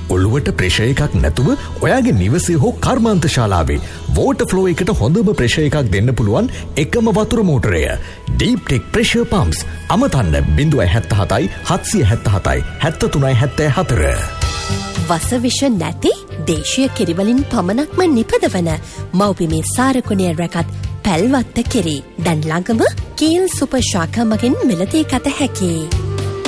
ඔළුවට ප්‍රෙෂර් එකක් නැතුව ඔයාගේ නිවසේ හෝ කර්මාන්ත ශාලාවේ වෝටර් ෆ්ලෝ එකට හොඳම ප්‍රෙෂර් එකක් දෙන්න පුළුවන් එකම වතුර මෝටරය Deep Tech Pressure Pumps. අමතන්න 077 777 7374. වසවිෂ නැති දේශීය කිරිවලින් පමණක්ම නිපදවන මව්බිමේ සාරකුණය රැකත් පැල්වත්ත කිරි දැන් ළඟම කීල් සුපර් ශාඛා මගින් මිලදී ගත හැකියි.